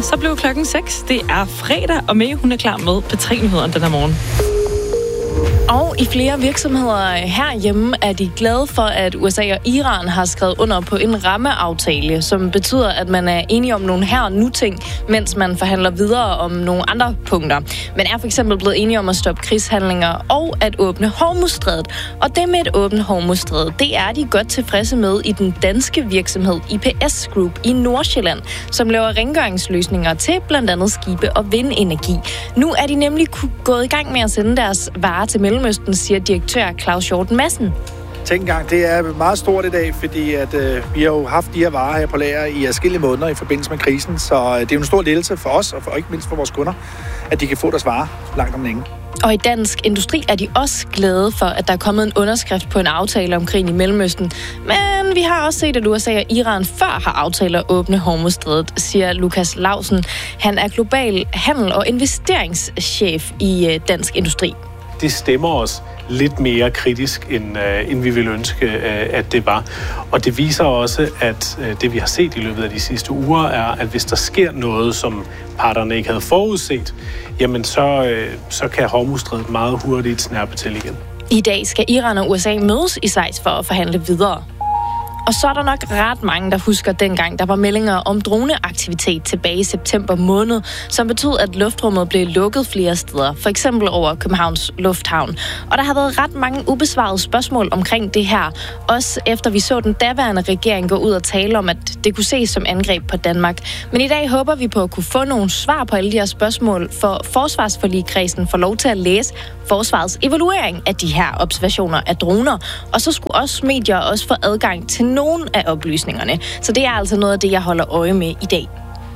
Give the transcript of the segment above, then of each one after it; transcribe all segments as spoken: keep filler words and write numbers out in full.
så blev klokken seks. Det er fredag, og Mae, hun er klar med P tre-nyhederne den her morgen. Og i flere virksomheder herhjemme er de glade for, at U S A og Iran har skrevet under på en rammeaftale, som betyder, at man er enige om nogle her og nu ting, mens man forhandler videre om nogle andre punkter. Man er for eksempel blevet enige om at stoppe krigshandlinger og at åbne Hormuzstrædet. Og det med at åbne Hormuzstrædet, det er de godt tilfredse med i den danske virksomhed I P S Group i Nordsjælland, som laver rengøringsløsninger til blandt andet skibe og vindenergi. Nu er de nemlig gået i gang med at sende deres varer til Mellemøsten, siger direktør Claus Hjort Madsen. Tænk engang, det er meget stort i dag, fordi at, øh, vi har jo haft de her varer her på lager i adskillige måneder i forbindelse med krisen, så øh, det er jo en stor lettelse for os, og for, ikke mindst for vores kunder, at de kan få deres varer langt om længe. Og i Dansk Industri er de også glade for, at der er kommet en underskrift på en aftale om krigen i Mellemøsten. Men vi har også set, at U S A og Iran før har aftalt at åbne Hormuzstrædet, siger Lukas Lausen. Han er global handel- og investeringschef i Dansk Industri. Det stemmer os lidt mere kritisk, end, øh, end vi ville ønske, øh, at det var. Og det viser også, at øh, det vi har set i løbet af de sidste uger, er, at hvis der sker noget, som parterne ikke havde forudset, jamen så, øh, så kan Hormuzstrædet meget hurtigt snærpe til igen. I dag skal Iran og U S A mødes i Schweiz for at forhandle videre. Og så er der nok ret mange, der husker dengang, der var meldinger om droneaktivitet tilbage i september måned, som betød, at luftrummet blev lukket flere steder, for eksempel over Københavns Lufthavn. Og der har været ret mange ubesvarede spørgsmål omkring det her, også efter vi så den daværende regering gå ud og tale om, at det kunne ses som angreb på Danmark. Men i dag håber vi på at kunne få nogle svar på alle de her spørgsmål, for forsvarsforligkredsen får lov til at læse forsvarets evaluering af de her observationer af droner, og så skulle også medier også få adgang til nogle af oplysningerne. Så det er altså noget af det, jeg holder øje med i dag.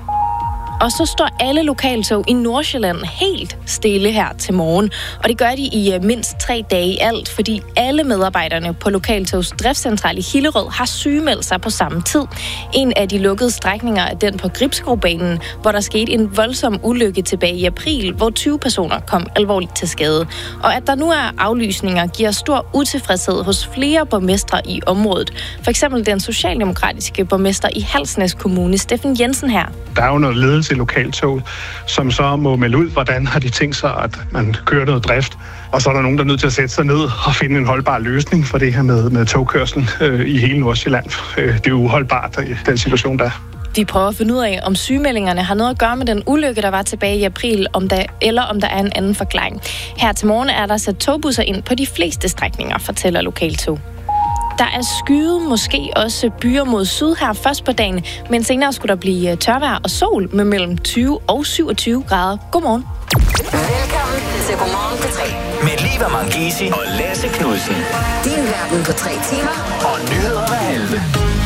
Og så står alle lokaltog i Nordsjælland helt stille her til morgen. Og det gør de i mindst tre dage i alt, fordi alle medarbejderne på lokaltogs driftscentral i Hillerød har sygemeldt sig på samme tid. En af de lukkede strækninger er den på Gribskovbanen, hvor der skete en voldsom ulykke tilbage i april, hvor tyve personer kom alvorligt til skade. Og at der nu er aflysninger, giver stor utilfredshed hos flere borgmestre i området. For eksempel den socialdemokratiske borgmester i Halsnæs Kommune, Steffen Jensen her. Der er jo noget ledelse i lokaltoget, som så må melde ud, hvordan har de tænkt sig, at man kører noget drift. Og så er der nogen, der er nødt til at sætte sig ned og finde en holdbar løsning for det her med, med togkørslen øh, i hele Nordsjælland. Øh, det er jo uholdbart i den situation, der er. Vi prøver at finde ud af, om sygemeldingerne har noget at gøre med den ulykke, der var tilbage i april, om der, eller om der er en anden forklaring. Her til morgen er der sat togbusser ind på de fleste strækninger, fortæller lokaltog. Der er skyet, måske også byer mod syd her først på dagen, men senere skulle der blive tørvejr og sol med mellem tyve og syvogtyve grader. Godmorgen. Velkommen til Godmorgen P tre. Med Liva Mangesi og Lasse Knudsen. Din verden på tre timer. Og nyheder hver halve.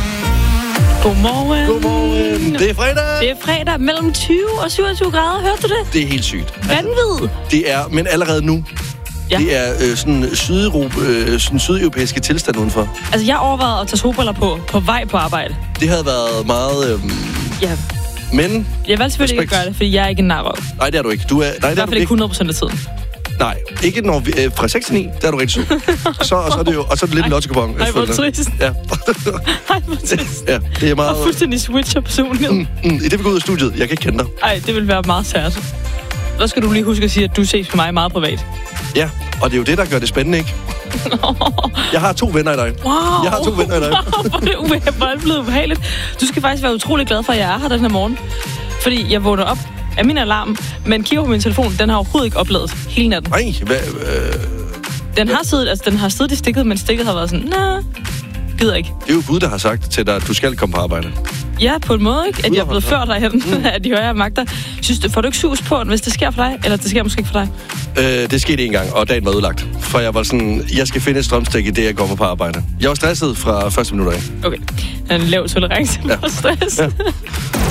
Godmorgen. Godmorgen. Det er fredag. Det er fredag mellem tyve og syvogtyve grader. Hørte du det? Det er helt sygt. Vanvid. Det er, men allerede nu. Ja. Det er øh, sådan sydeurope, øh, sådan sydeuropæiske tilstand udenfor. Altså, jeg overvejede at tage solbriller på, på vej på arbejde. Det havde været meget... Øh, ja. Men... Jeg valgte selvfølgelig ikke at gøre det, fordi jeg er ikke en narrøv. Nej, det er du ikke. Du er, nej, I hvert fald ikke hundrede procent af tiden. Nej, ikke når vi, øh, fra seks til ni, der er du rigtig sød. så, og, så er det jo, og så er det lidt en lotto-kupon. Nej, hvor trist. Ja. Nej, hvor trist. Ja, det er meget... Og fuldstændig switcher personlighed. Mm, mm, I det vi går ud af studiet. Jeg kan ikke kende dig. Ej, det vil være meget sært. Så skal du lige huske at sige, at du ses med mig meget privat. Ja, og det er jo det, der gør det spændende, ikke? Jeg har to venner i dig. Wow. Jeg har to venner i dig. Wow, hvor er det blevet ubehageligt. Du skal faktisk være utrolig glad for, at jeg er her den her morgen. Fordi jeg vågner op af min alarm, men kigger på min telefon, den har overhovedet ikke opladet hele natten. Nej, hvad... Øh, den, har siddet, altså, den har siddet i stikket, men stikket har været sådan, nej, gider ikke. Det er jo Gud, der har sagt til dig, at du skal komme på arbejde. Ja, på en måde, ikke? At jeg er blevet ført derhen, mm. at de hører magter. Synes du, får du ikke sus på, hvis det sker for dig? Eller det sker måske ikke for dig? Øh, det skete en gang, og dagen var udlagt. For jeg var sådan, jeg skal finde et strømstik i det, jeg kommer på arbejde. Jeg var stresset fra første minut af. Okay. En lav tolerance ja. på stress. Ja.